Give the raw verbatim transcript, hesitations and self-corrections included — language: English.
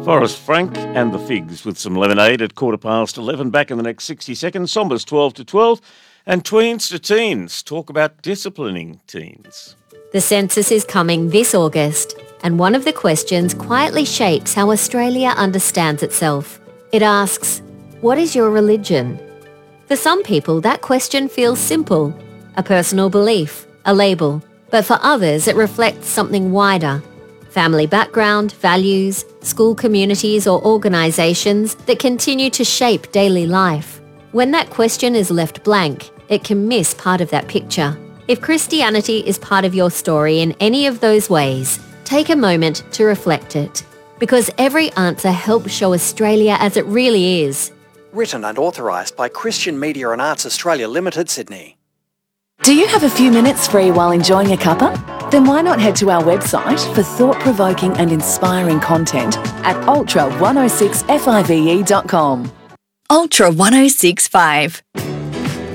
Forrest Frank and the Figs with some lemonade at quarter past eleven. Back in the next sixty seconds. Sombers twelve to twelve and tweens to teens. Talk about disciplining teens. The census is coming this August, and one of the questions quietly shapes how Australia understands itself. It asks, what is your religion? For some people, that question feels simple, a personal belief, a label. But for others, it reflects something wider. Family background, values, school communities or organisations that continue to shape daily life. When that question is left blank, it can miss part of that picture. If Christianity is part of your story in any of those ways, take a moment to reflect it. Because every answer helps show Australia as it really is. Written and authorised by Christian Media and Arts Australia Limited, Sydney. Do you have a few minutes free while enjoying a cuppa? Then why not head to our website for thought-provoking and inspiring content at ultra one oh six five e dot com. Ultra one oh six point five.